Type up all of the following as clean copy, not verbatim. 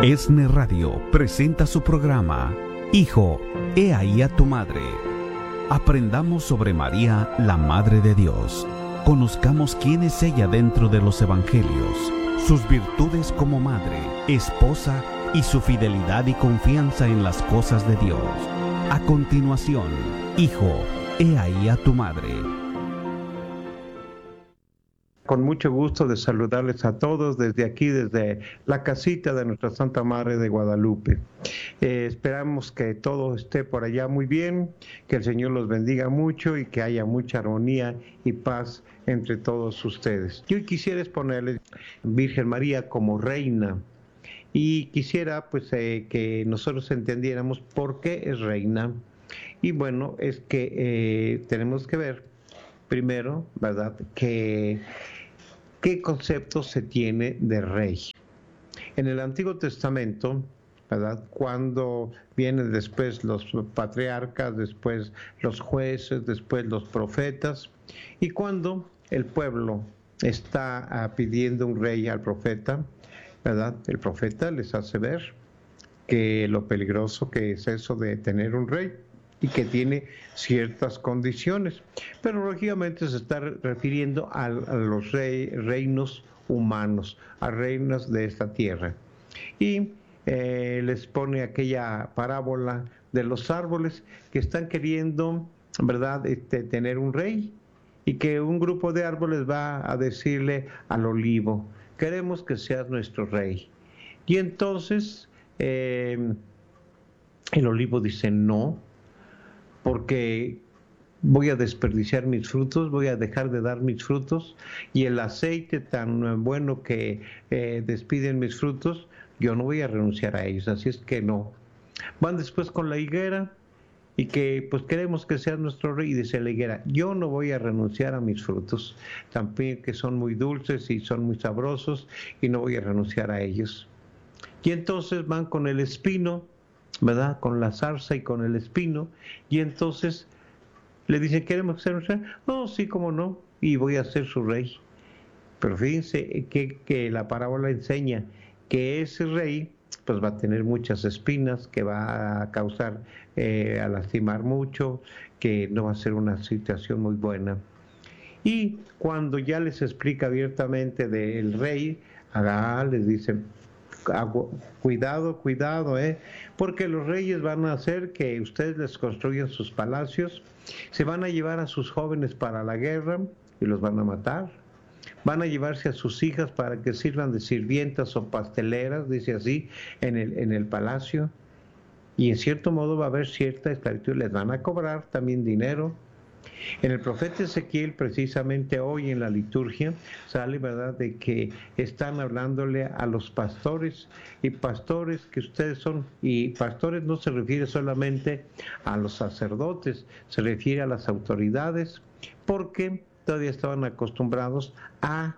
ESNE Radio presenta su programa Hijo, he ahí a tu madre. Aprendamos sobre María, la Madre de Dios. Conozcamos quién es ella dentro de los Evangelios, sus virtudes como madre, esposa y su fidelidad y confianza en las cosas de Dios. A continuación, Hijo, he ahí a tu madre. Con mucho gusto de saludarles a todos desde aquí, desde la casita de nuestra Santa Madre de Guadalupe. Esperamos que todo esté por allá muy bien, que el Señor los bendiga mucho y que haya mucha armonía y paz entre todos ustedes. Yo quisiera exponerles Virgen María como reina y quisiera que nosotros entendiéramos por qué es reina. Y bueno, es que tenemos que ver primero, ¿verdad?, qué concepto se tiene de rey. En el Antiguo Testamento, ¿verdad?, cuando vienen después los patriarcas, después los jueces, después los profetas, y cuando el pueblo está pidiendo un rey al profeta, ¿verdad?, el profeta les hace ver que lo peligroso que es eso de tener un rey y que tiene ciertas condiciones, pero lógicamente se está refiriendo a los reinos humanos, a reinos de esta tierra. Y les pone aquella parábola de los árboles que están queriendo, ¿verdad?, tener un rey, y que un grupo de árboles va a decirle al olivo: queremos que seas nuestro rey. Y entonces el olivo dice: no, porque voy a desperdiciar mis frutos, voy a dejar de dar mis frutos, y el aceite tan bueno que despiden mis frutos, yo no voy a renunciar a ellos, así es que no. Van después con la higuera, y que pues queremos que seas nuestro rey, y dice la higuera: yo no voy a renunciar a mis frutos, también que son muy dulces y son muy sabrosos, y no voy a renunciar a ellos. Y entonces van con el espino, ¿verdad?, con la zarza y con el espino, y entonces le dicen: ¿queremos ser un rey? No, sí, cómo no, y voy a ser su rey. Pero fíjense que la parábola enseña que ese rey pues va a tener muchas espinas, que va a causar, a lastimar mucho, que no va a ser una situación muy buena. Y cuando ya les explica abiertamente del rey, les dicen: cuidado, porque los reyes van a hacer que ustedes les construyan sus palacios, se van a llevar a sus jóvenes para la guerra y los van a matar, van a llevarse a sus hijas para que sirvan de sirvientas o pasteleras, dice así, en el palacio, y en cierto modo va a haber cierta esclavitud, les van a cobrar también dinero. En el profeta Ezequiel, precisamente hoy en la liturgia, sale, ¿verdad?, de que están hablándole a los pastores, y pastores que ustedes son, y pastores no se refiere solamente a los sacerdotes, se refiere a las autoridades, porque todavía estaban acostumbrados a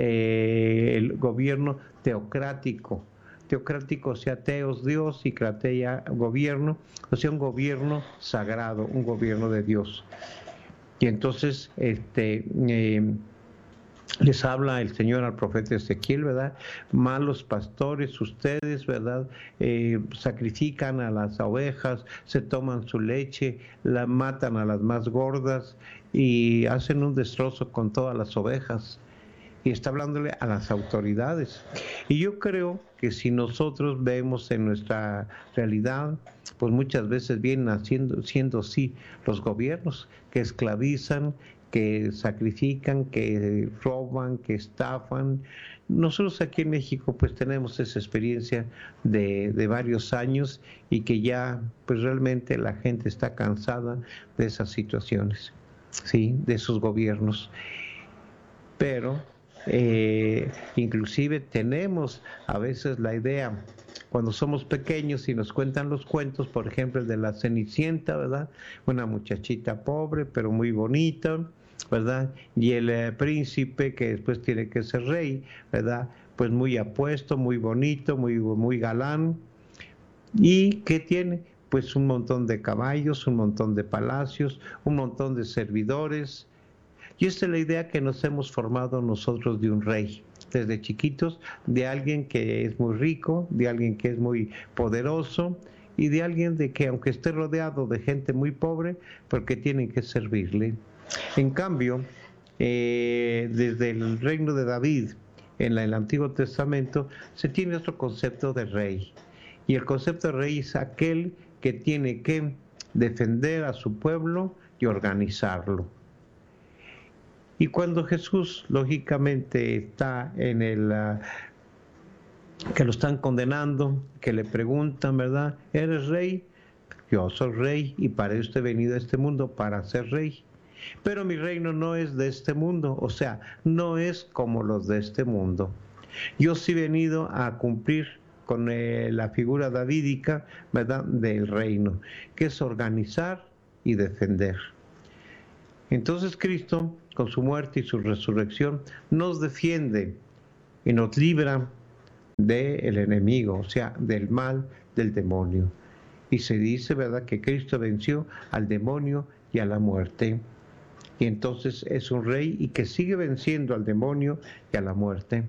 el gobierno teocrático, o sea, teos Dios y krateia gobierno, o sea, un gobierno sagrado, un gobierno de Dios. Y entonces les habla el Señor al profeta Ezequiel, ¿verdad? Malos pastores ustedes, ¿verdad? Sacrifican a las ovejas, se toman su leche, la matan a las más gordas y hacen un destrozo con todas las ovejas. Y está hablándole a las autoridades. Y yo creo que si nosotros vemos en nuestra realidad, pues muchas veces vienen siendo así los gobiernos, que esclavizan, que sacrifican, que roban, que estafan. Nosotros aquí en México pues tenemos esa experiencia de varios años, y que ya pues realmente la gente está cansada de esas situaciones, ¿sí?, de esos gobiernos. Pero inclusive tenemos a veces la idea, cuando somos pequeños y nos cuentan los cuentos, por ejemplo el de la Cenicienta, ¿verdad?, una muchachita pobre pero muy bonita, ¿verdad?, y el príncipe que después tiene que ser rey, ¿verdad?, pues muy apuesto, muy bonito, muy galán, y ¿qué tiene? Pues un montón de caballos, un montón de palacios, un montón de servidores. Y esta es la idea que nos hemos formado nosotros de un rey. desde chiquitos, de alguien que es muy rico, de alguien que es muy poderoso y de alguien de que aunque esté rodeado de gente muy pobre, porque tienen que servirle. En cambio, desde el reino de David, en el Antiguo Testamento, se tiene otro concepto de rey. Y el concepto de rey es aquel que tiene que defender a su pueblo y organizarlo. Y cuando Jesús, lógicamente, está en que lo están condenando, que le preguntan, ¿verdad? ¿Eres rey? Yo soy rey y para eso he venido a este mundo, para ser rey. Pero mi reino no es de este mundo, o sea, no es como los de este mundo. Yo sí he venido a cumplir con la figura davídica, ¿verdad?, del reino, que es organizar y defender. Entonces Cristo, con su muerte y su resurrección, nos defiende y nos libra del enemigo, o sea, del mal, del demonio. Y se dice, ¿verdad?, que Cristo venció al demonio y a la muerte. Y entonces es un rey y que sigue venciendo al demonio y a la muerte.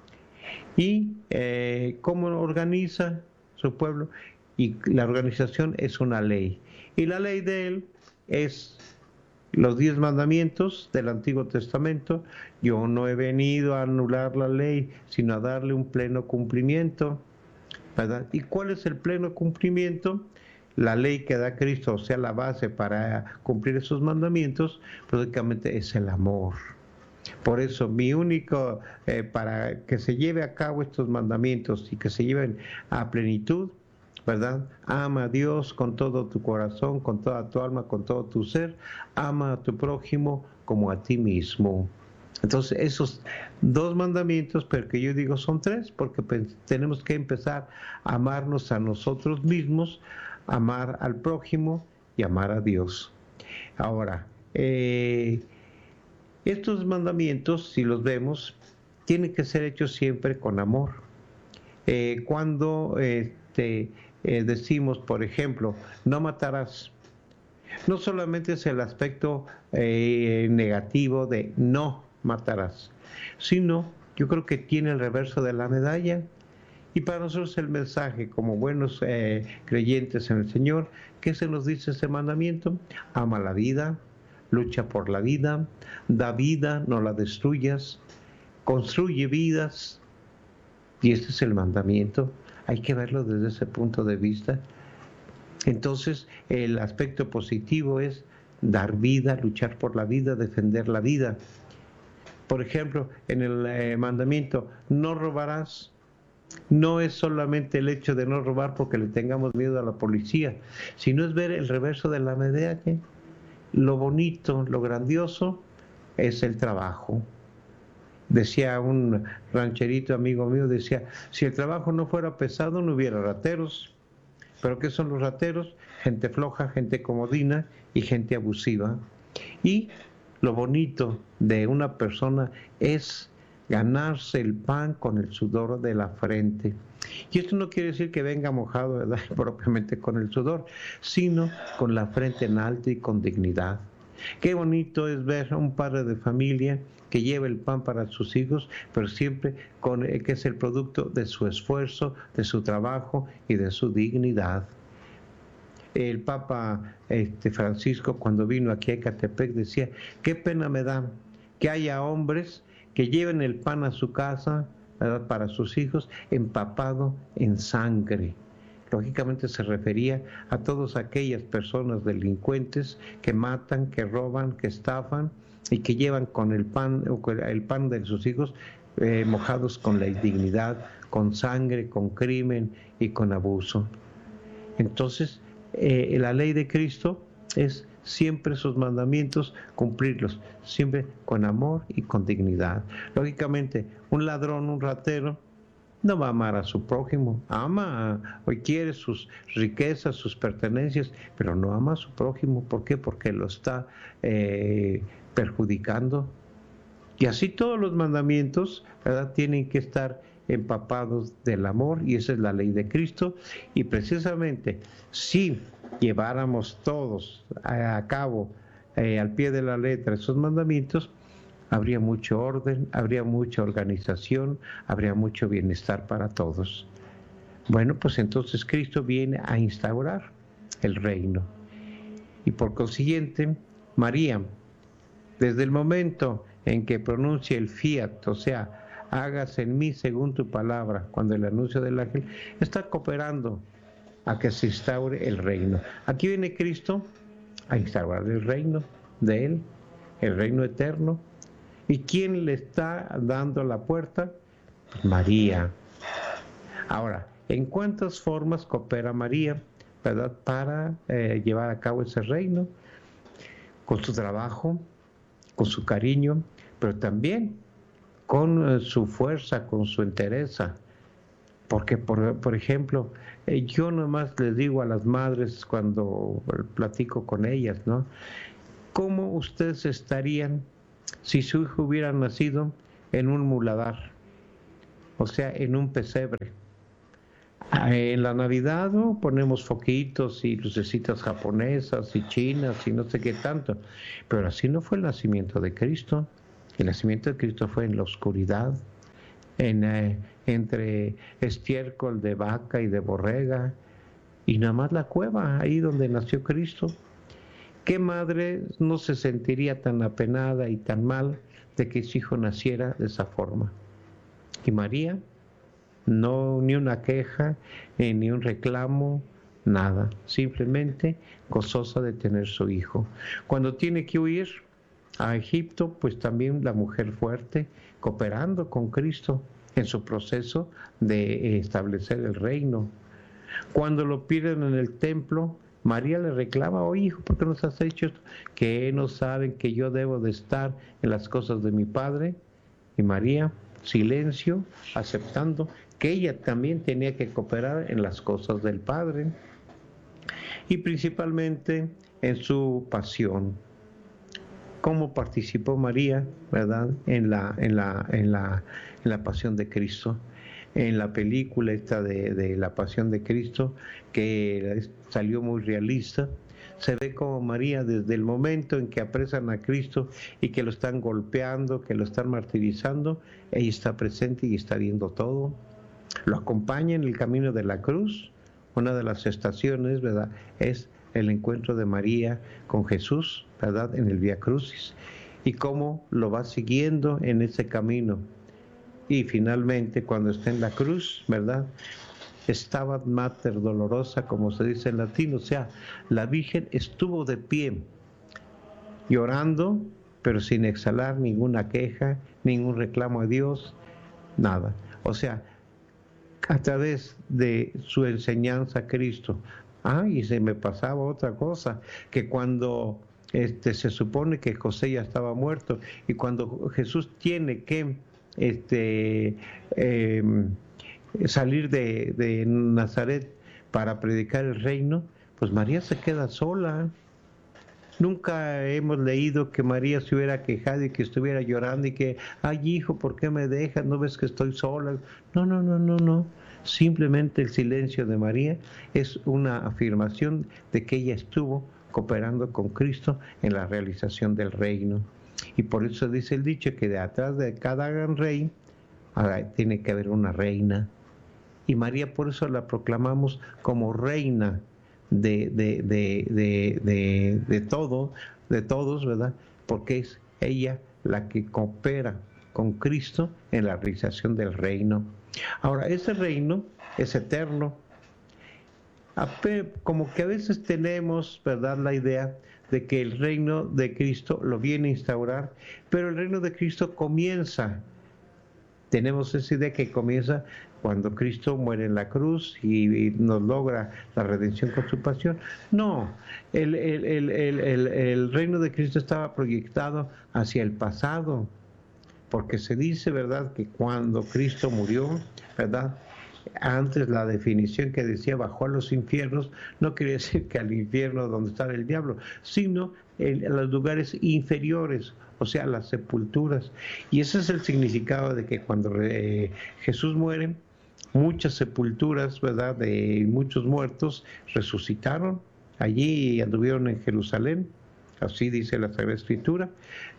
Y cómo organiza su pueblo, y la organización es una ley. Y la ley de él es los 10 mandamientos del Antiguo Testamento. Yo no he venido a anular la ley, sino a darle un pleno cumplimiento, ¿verdad? ¿Y cuál es el pleno cumplimiento? La ley que da Cristo, o sea, la base para cumplir esos mandamientos, prácticamente es el amor. Por eso mi único, para que se lleve a cabo estos mandamientos y que se lleven a plenitud, ¿verdad? Ama a Dios con todo tu corazón, con toda tu alma, con todo tu ser. Ama a tu prójimo como a ti mismo. Entonces, esos 2 mandamientos, pero que yo digo son 3, porque tenemos que empezar a amarnos a nosotros mismos, amar al prójimo y amar a Dios. Ahora, estos mandamientos, si los vemos, tienen que ser hechos siempre con amor. Cuando decimos, por ejemplo, no matarás, no solamente es el aspecto negativo de no matarás, sino yo creo que tiene el reverso de la medalla. Y para nosotros el mensaje, como buenos creyentes en el Señor, ¿qué se nos dice ese mandamiento? Ama la vida, lucha por la vida, da vida, no la destruyas, construye vidas. Y este es el mandamiento. Hay que verlo desde ese punto de vista. Entonces, el aspecto positivo es dar vida, luchar por la vida, defender la vida. Por ejemplo, en el mandamiento, no robarás. No es solamente el hecho de no robar porque le tengamos miedo a la policía, sino es ver el reverso de la medalla. Lo bonito, lo grandioso es el trabajo. Decía un rancherito amigo mío, decía, si el trabajo no fuera pesado no hubiera rateros. ¿Pero qué son los rateros? Gente floja, gente comodina y gente abusiva. Y lo bonito de una persona es ganarse el pan con el sudor de la frente. Y esto no quiere decir que venga mojado, ¿verdad?, propiamente con el sudor, sino con la frente en alto y con dignidad. Qué bonito es ver a un padre de familia que lleva el pan para sus hijos, pero siempre con que es el producto de su esfuerzo, de su trabajo y de su dignidad. El Papa Francisco, cuando vino aquí a Ecatepec, decía, qué pena me da que haya hombres que lleven el pan a su casa, ¿verdad?, para sus hijos, empapado en sangre. Lógicamente se refería a todas aquellas personas delincuentes que matan, que roban, que estafan y que llevan con el pan de sus hijos mojados con la indignidad, con sangre, con crimen y con abuso. Entonces, la ley de Cristo es siempre sus mandamientos, cumplirlos, siempre con amor y con dignidad. Lógicamente, un ladrón, un ratero, no va a amar a su prójimo, ama o quiere sus riquezas, sus pertenencias, pero no ama a su prójimo. ¿Por qué? Porque lo está perjudicando. Y así todos los mandamientos, ¿verdad?, tienen que estar empapados del amor, y esa es la ley de Cristo. Y precisamente si lleváramos todos a cabo al pie de la letra esos mandamientos, habría mucho orden, habría mucha organización, habría mucho bienestar para todos. Bueno, pues entonces Cristo viene a instaurar el reino. Y por consiguiente, María, desde el momento en que pronuncia el fiat, o sea, hágase en mí según tu palabra, cuando el anuncio del ángel, está cooperando a que se instaure el reino. Aquí viene Cristo a instaurar el reino de Él, el reino eterno. ¿Y quién le está dando la puerta? Pues María. Ahora, ¿en cuántas formas coopera María, verdad, para llevar a cabo ese reino? Con su trabajo, con su cariño, pero también con su fuerza, con su entereza. Porque, por ejemplo, yo nomás les digo a las madres cuando platico con ellas, ¿no? ¿Cómo ustedes estarían si su hijo hubiera nacido en un muladar? O sea, en un pesebre. En la Navidad, ¿no?, ponemos foquitos y lucecitas japonesas y chinas y no sé qué tanto. Pero así no fue el nacimiento de Cristo. El nacimiento de Cristo fue en la oscuridad, entre estiércol de vaca y de borrega, y nada más la cueva, ahí donde nació Cristo. ¿Qué madre no se sentiría tan apenada y tan mal de que su hijo naciera de esa forma? Y María, no, ni una queja, ni un reclamo, nada, simplemente gozosa de tener su hijo. Cuando tiene que huir a Egipto, pues también la mujer fuerte, cooperando con Cristo en su proceso de establecer el reino. Cuando lo pierden en el templo, María le reclama: oye, hijo, ¿por qué nos has hecho esto? ¿Que no saben que yo debo de estar en las cosas de mi padre? Y María, silencio, aceptando que ella también tenía que cooperar en las cosas del Padre, y principalmente en su pasión. ¿Cómo participó María, verdad, en la pasión de Cristo? En la película esta de la pasión de Cristo, que salió muy realista, se ve como María, desde el momento en que apresan a Cristo y que lo están golpeando, que lo están martirizando, ella está presente y está viendo todo. Lo acompaña en el camino de la cruz. Una de las estaciones, ¿verdad?, es el encuentro de María con Jesús, ¿verdad?, en el Vía Crucis, y cómo lo va siguiendo en ese camino. Y finalmente, cuando está en la cruz, ¿verdad?, Stabat Mater Dolorosa, como se dice en latín, o sea, la Virgen estuvo de pie, llorando, pero sin exhalar ninguna queja, ningún reclamo a Dios, nada. O sea, a través de su enseñanza a Cristo. Y se me pasaba otra cosa, que cuando se supone que José ya estaba muerto, y cuando Jesús tiene que salir de Nazaret para predicar el reino, pues María se queda sola. Nunca hemos leído que María se hubiera quejado y que estuviera llorando y que, ay, hijo, ¿por qué me dejas? ¿No ves que estoy sola? No. Simplemente el silencio de María es una afirmación de que ella estuvo cooperando con Cristo en la realización del reino. Y por eso dice el dicho que de atrás de cada gran rey tiene que haber una reina. Y María, por eso la proclamamos como reina de todos, ¿verdad? Porque es ella la que coopera con Cristo en la realización del reino. Ahora, ese reino es eterno. Como que a veces tenemos, ¿verdad?, la idea de que el reino de Cristo lo viene a instaurar, pero el reino de Cristo comienza. Tenemos esa idea que comienza cuando Cristo muere en la cruz y nos logra la redención con su pasión. No, el reino de Cristo estaba proyectado hacia el pasado, porque se dice, ¿verdad?, que cuando Cristo murió, ¿verdad?, antes la definición que decía bajó a los infiernos, no quiere decir que al infierno donde estaba el diablo, sino en los lugares inferiores, o sea, las sepulturas. Y ese es el significado de que cuando Jesús muere, muchas sepulturas, ¿verdad?, de muchos muertos resucitaron allí y anduvieron en Jerusalén, así dice la Sagrada Escritura.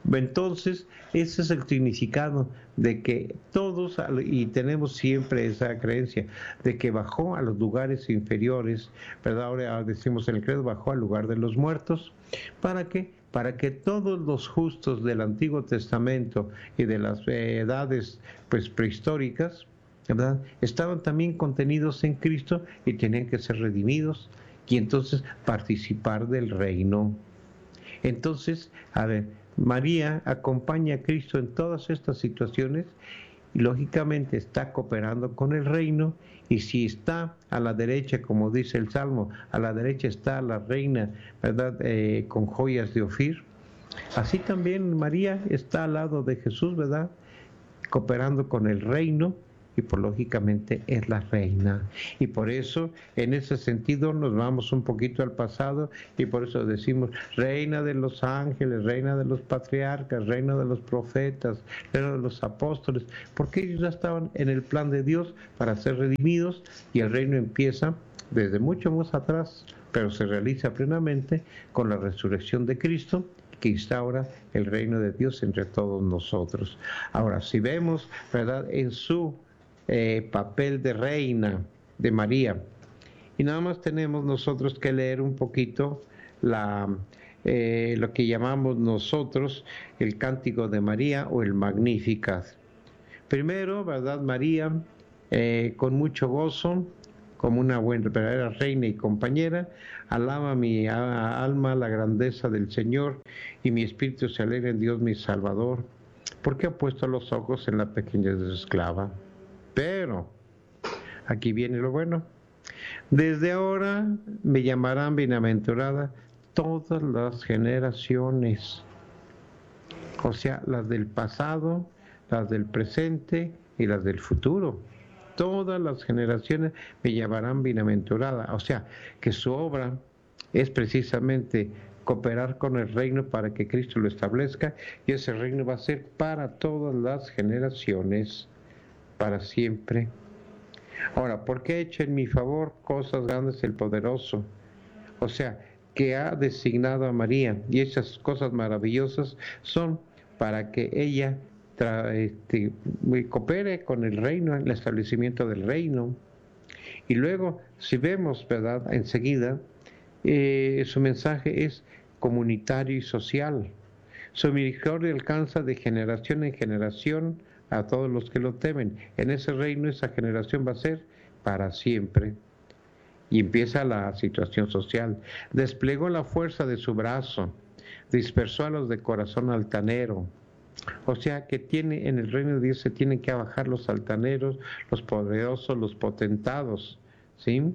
Entonces, ese es el significado de que todos, y tenemos siempre esa creencia, de que bajó a los lugares inferiores, ¿verdad? Ahora decimos en el credo, bajó al lugar de los muertos. ¿Para qué? Para que todos los justos del Antiguo Testamento y de las edades pues prehistóricas, ¿verdad?, estaban también contenidos en Cristo y tenían que ser redimidos y entonces participar del reino. Entonces, a ver, María acompaña a Cristo en todas estas situaciones y lógicamente está cooperando con el reino, y si está a la derecha, como dice el Salmo, a la derecha está la reina, ¿verdad?, con joyas de Ofir, así también María está al lado de Jesús, ¿verdad?, cooperando con el reino, y por lógicamente es la reina. Y por eso, en ese sentido, nos vamos un poquito al pasado y por eso decimos reina de los ángeles, reina de los patriarcas, reina de los profetas, reina de los apóstoles, porque ellos ya estaban en el plan de Dios para ser redimidos, y el reino empieza desde mucho más atrás, pero se realiza plenamente con la resurrección de Cristo, que instaura el reino de Dios entre todos nosotros. Ahora, si vemos, ¿verdad?, en su papel de reina de María, y nada más tenemos nosotros que leer un poquito lo que llamamos nosotros el Cántico de María o el Magnificat. Primero, ¿verdad?, María, con mucho gozo, como una buena, verdadera reina y compañera, alaba mi alma la grandeza del Señor, y mi espíritu se alegra en Dios mi Salvador, porque ha puesto los ojos en la pequeñez de su esclava. Pero, aquí viene lo bueno, desde ahora me llamarán bienaventurada todas las generaciones, o sea, las del pasado, las del presente y las del futuro. Todas las generaciones me llamarán bienaventurada, o sea, que su obra es precisamente cooperar con el reino para que Cristo lo establezca, y ese reino va a ser para todas las generaciones, para siempre. Ahora, ¿por qué ha hecho en mi favor cosas grandes el poderoso? O sea, que ha designado a María, y esas cosas maravillosas son para que ella coopere con el reino, el establecimiento del reino. Y luego, si vemos, ¿verdad?, enseguida, su mensaje es comunitario y social. Su misericordia alcanza de generación en generación a todos los que lo temen. En ese reino, esa generación va a ser para siempre. Y empieza la situación social. Desplegó la fuerza de su brazo, dispersó a los de corazón altanero. O sea que tiene, en el reino de Dios se tienen que abajar los altaneros, los poderosos, los potentados, ¿sí?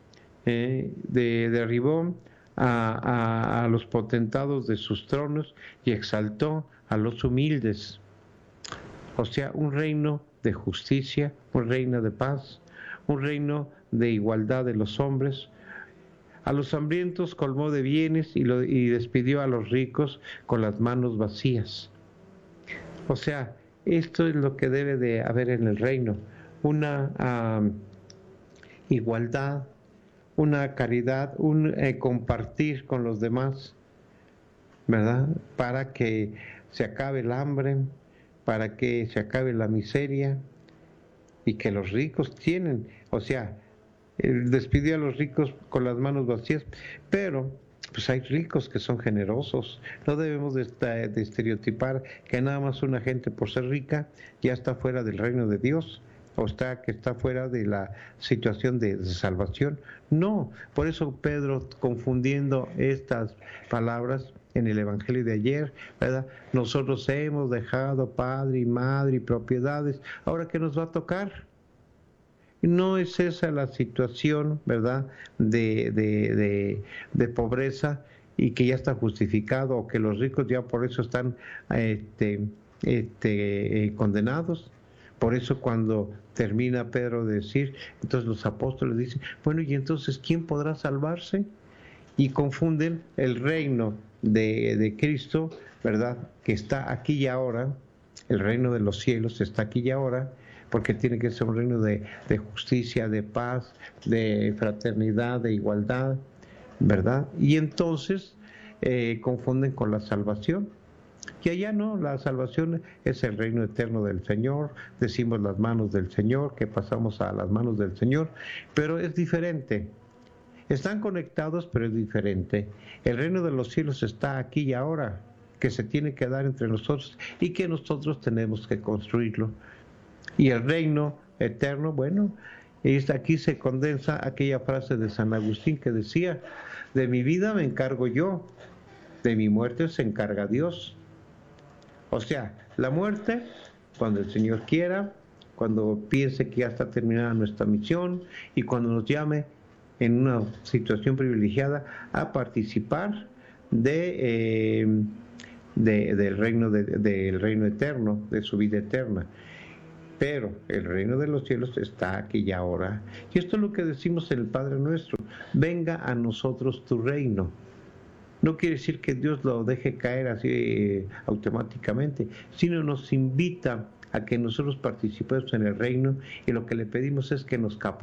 Derribó a los potentados de sus tronos y exaltó a los humildes. O sea, un reino de justicia, un reino de paz, un reino de igualdad de los hombres. A los hambrientos colmó de bienes y despidió a los ricos con las manos vacías. O sea, esto es lo que debe de haber en el reino, una igualdad, una caridad, un compartir con los demás, ¿verdad?, para que se acabe el hambre, para que se acabe la miseria, y que los ricos tienen, o sea, despidió a los ricos con las manos vacías, pero pues hay ricos que son generosos. No debemos de estereotipar que nada más una gente por ser rica ya está fuera del reino de Dios, o que está fuera de la situación de salvación. No, por eso Pedro, confundiendo estas palabras en el Evangelio de ayer, ¿verdad?, nosotros hemos dejado padre y madre y propiedades, ¿ahora qué nos va a tocar? No es esa la situación, ¿verdad?, de pobreza, y que ya está justificado, o que los ricos ya por eso están condenados. Por eso cuando termina Pedro de decir, entonces los apóstoles dicen, bueno, ¿y entonces quién podrá salvarse? Y confunden el reino de Cristo, ¿verdad?, que está aquí y ahora, el reino de los cielos está aquí y ahora, porque tiene que ser un reino de justicia, de paz, de fraternidad, de igualdad, ¿verdad? Y entonces confunden con la salvación. Y allá no, la salvación es el reino eterno del Señor, decimos las manos del Señor, que pasamos a las manos del Señor, pero es diferente. Están conectados, pero es diferente. El reino de los cielos está aquí y ahora, que se tiene que dar entre nosotros y que nosotros tenemos que construirlo. Y el reino eterno, bueno, aquí se condensa aquella frase de San Agustín que decía, de mi vida me encargo yo, de mi muerte se encarga Dios. O sea, la muerte, cuando el Señor quiera, cuando piense que ya está terminada nuestra misión y cuando nos llame en una situación privilegiada a participar del reino eterno, de su vida eterna. Pero el reino de los cielos está aquí y ahora. Y esto es lo que decimos en el Padre Nuestro, venga a nosotros tu reino. No quiere decir que Dios lo deje caer así automáticamente, sino nos invita a que nosotros participemos en el reino y lo que le pedimos es que nos capacitemos